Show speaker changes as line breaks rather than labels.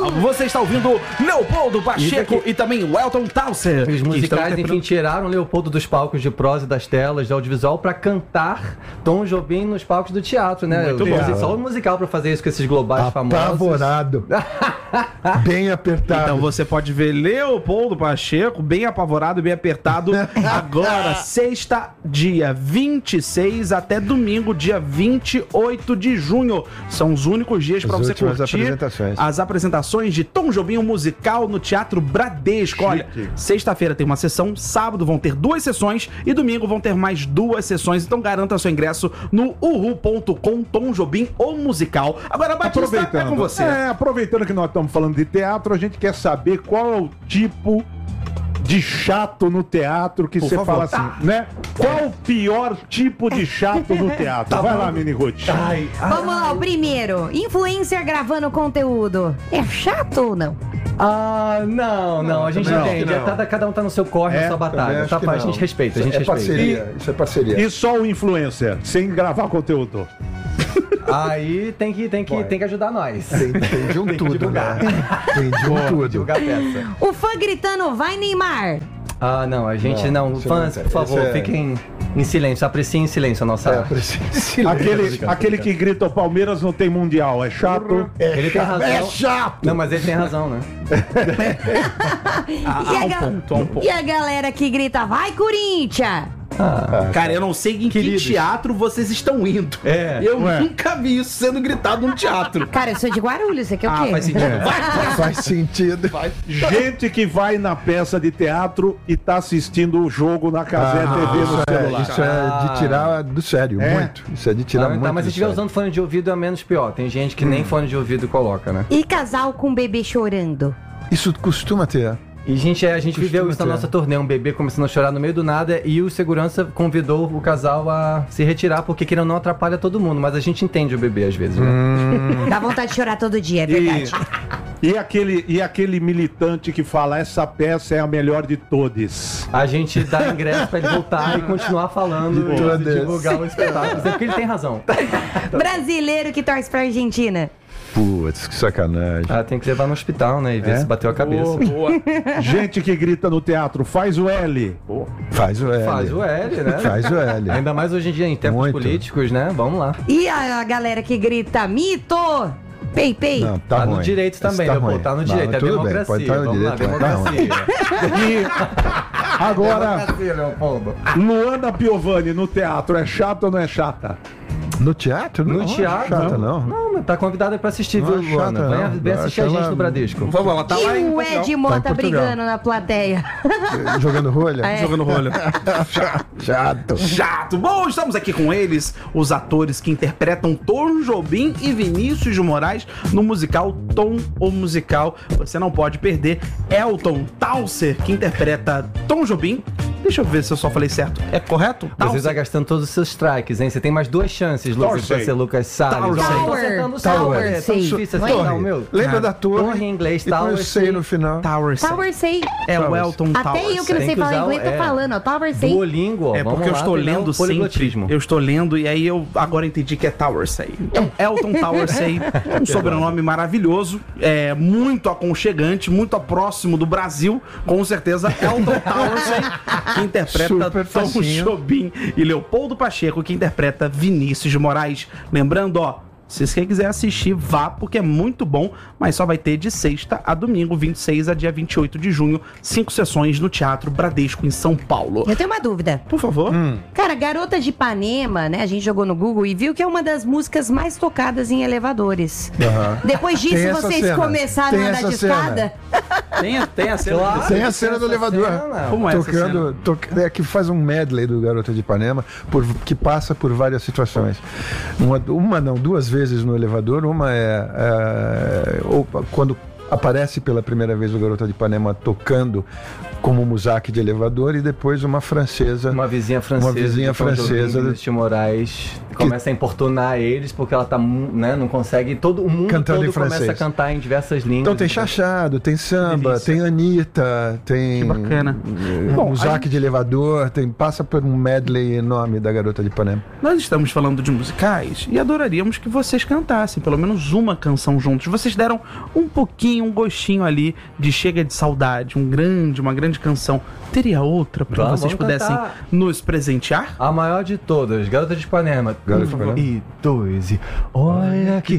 Você está ouvindo Leopoldo Pacheco e também o Elton Townsend.
Os musicais, enfim, tiraram Leopoldo dos palcos de prosa e das telas de audiovisual pra cantar Tom Jobim nos palcos do teatro, né?
Muito bom.
Só o musical pra fazer isso com esses globais famosos.
Apavorado. Bem apertado.
Então você pode ver Leopoldo Pacheco, bem apavorado, bem apertado, agora, sexta, dia 26 até domingo, dia 28 de junho. São os únicos dias para você curtir as apresentações de Tom Jobim, um musical no Teatro Bradesco. Olha, sexta-feira tem uma sessão, sábado vão ter 2 sessões e domingo vão ter mais 2 sessões. Então garanta seu ingresso no uhu.com, Tom Jobim, o musical. Agora, Batista, é com você.
Aproveitando que nós estamos falando de teatro, a gente quer saber qual é o tipo de chato no teatro que você fala assim, né? Qual o pior tipo de chato no teatro? Vai lá, Mini Ruth.
Vamos lá, o primeiro. Influencer gravando conteúdo. É chato ou não?
Não, a gente entende. Cada um tá no seu corre, na sua batalha. Tá, a gente respeita, a gente respeita.
Parceria, isso é parceria.
E só o influencer, sem gravar conteúdo?
Aí tem que ajudar nós.
Tem de um tudo, né? Tem de um tudo.
Divulgar a peça.
O fã gritando, vai Neymar.
Não, a gente não. Fãs, por favor, fiquem em silêncio, apreciem em silêncio a nossa.
Aquele que grita o Palmeiras não tem mundial, é chato?
Ele tem razão.
É chato!
Não, mas ele tem razão, né?
E a galera que grita, vai Corinthians!
Cara, eu não sei em que teatro vocês estão indo. Eu nunca vi isso sendo gritado num teatro.
Cara, eu sou de Guarulhos, você quer o quê?
Faz sentido.
Faz sentido.
Gente que vai na peça de teatro e tá assistindo o jogo na Casé TV no celular.
Isso é de tirar do sério, muito. Isso é de tirar muito
mas se
do
estiver
sério.
usando fone de ouvido é menos pior. Tem gente que nem fone de ouvido coloca, né?
E casal com bebê chorando?
Isso costuma ter.
E a gente viveu isso na nossa turnê, um bebê começando a chorar no meio do nada e o segurança convidou o casal a se retirar porque querendo não atrapalha todo mundo, mas a gente entende o bebê às vezes, né?
Dá vontade de chorar todo dia, é verdade.
E aquele militante que fala, essa peça é a melhor de todas.
A gente dá ingresso pra ele voltar e continuar falando e divulgar o espetáculo, porque ele tem razão.
Brasileiro que torce pra Argentina.
Putz, que sacanagem.
Tem que levar no hospital, né? E ver se bateu a cabeça.
Boa.
Gente que grita no teatro, faz o L.
Faz o L.
Faz o L, né?
Faz o L.
Ainda mais hoje em dia, em tempos políticos, né? Vamos lá.
E a galera que grita, mito! Pei, pei.
Não,
tá no direito também,
tá
Leopoldo. Tá no direito, é democracia.
Pode estar no direito,
democracia.
E agora, Luana Piovani no teatro, é chata ou não é chata?
No teatro?
No teatro?
Chata, não.
Não, tá convidada pra assistir, viu, Luana? Vem assistir a gente no Bradesco.
Vamos lá, tá lá em
o Ed Mota brigando na plateia.
Jogando rolha?
Jogando rolha.
Chato.
Bom, estamos aqui com eles, os atores que interpretam Tom Jobim e Vinícius de Moraes no musical Tom, o Musical. Você não pode perder. Elton Townsend, que interpreta Tom Jobim. Deixa eu ver se eu só falei certo. É correto?
Você está gastando todos os seus strikes, hein? Você tem mais 2 chances, Lucas, pra ser Lucas Salles.
Tower.
Tão difícil assim, não, meu.
Lembra da torre?
Torre em inglês,
e
Tower
sei no final.
Tower Say.
É o Elton Towers.
Até eu que não sei falar inglês tô falando, ó. Tower Say.
Duolingo, ó.
É porque eu estou lendo sempre. Eu estou lendo e aí eu agora entendi que é Tower Say. Então, Elton Tower Say, um sobrenome maravilhoso, muito aconchegante, muito próximo do Brasil, com certeza. Elton Tower Say, que interpreta Tom Jobim, e Leopoldo Pacheco, que interpreta Vinícius de Moraes. Lembrando, ó, se você quiser assistir, vá, porque é muito bom, mas só vai ter de sexta a domingo, 26 a dia 28 de junho, 5 sessões no Teatro Bradesco, em São Paulo.
Eu tenho uma dúvida.
Por favor.
Cara, Garota de Ipanema, né? A gente jogou no Google e viu que é uma das músicas mais tocadas em elevadores. Depois disso, vocês começaram a andar de escada?
Tem a cena.
Claro, tem a cena do elevador.
Como é
tocando, que faz um medley do Garota de Ipanema, que passa por várias situações. Duas vezes no elevador. Uma quando aparece pela primeira vez o Garota de Ipanema tocando como Muzak de elevador e depois uma francesa.
Uma vizinha francesa. De Moraes começa a importunar eles porque ela tá, né, não consegue. Todo o mundo cantando todo começa a cantar em diversas línguas.
Então tem chachado, tem samba, tem Anitta, tem.
Que bacana.
Muzak de elevador, passa por um medley enorme da Garota de Ipanema.
Nós estamos falando de musicais e adoraríamos que vocês cantassem pelo menos uma canção juntos. Vocês deram um gostinho ali de Chega de Saudade, uma grande canção. Teria outra para que vocês pudessem nos presentear?
A maior de todas, Garota de Ipanema. E dois, e olha que